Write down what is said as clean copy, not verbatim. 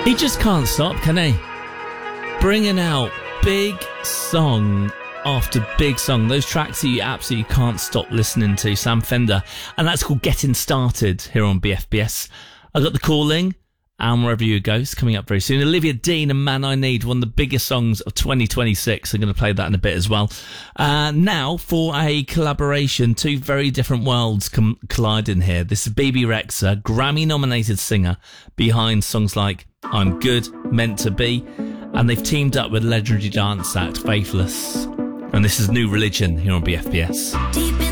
He just can't stop, can he? Bringing out big song after big song. Those tracks that you absolutely can't stop listening to. Sam Fender. And that's called Getting Started here on BFBS. I got The Calling and Wherever You Go. It's coming up very soon. Olivia Dean and Man I Need, one of the biggest songs of 2026. I'm going to play that in a bit as well. Now for a collaboration. Two very different worlds colliding here. This is BB Rexha, Grammy-nominated singer behind songs like I'm Good, Meant to Be, and they've teamed up with legendary dance act Faithless. And this is New Religion here on BFBS.